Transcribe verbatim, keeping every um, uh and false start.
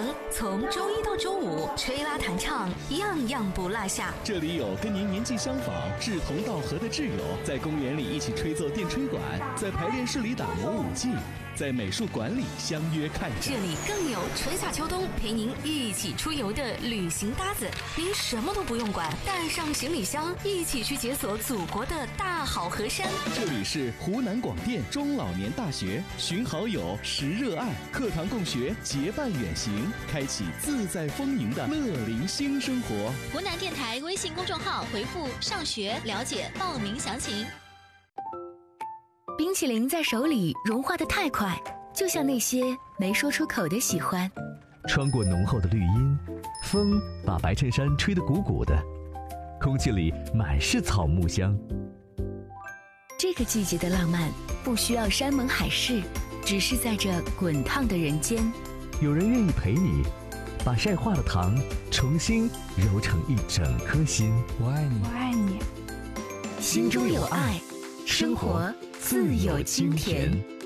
城，从周一到周五，吹拉弹唱，样样不落下。 这里有跟您年纪相仿、志同道合的挚友，在公园里一起吹奏电吹管，在排练室里打磨舞技，在美术馆里相约看展。 这里更有春夏秋冬陪您一起出游的旅行搭子，您什么都不用管，带上行李箱，一起去解锁祖国的大好河山。 这里是湖南广电中老年大学，寻好友，识热爱，课堂共学，结伴远行，开启自在丰盈的乐龄新生活。 湖南电台微信公众号回复上学了解报名详情。 冰淇淋在手里融化得太快，就像那些没说出口的喜欢。 穿过浓厚的绿荫，风把白衬衫吹得鼓鼓的，空气里满是草木香。 这个季节的浪漫不需要山盟海誓，只是在这滚烫的人间， 有人愿意陪你，把晒化的糖重新揉成一整颗心。 我爱你， 我爱你， 心中有爱，生活自有清甜。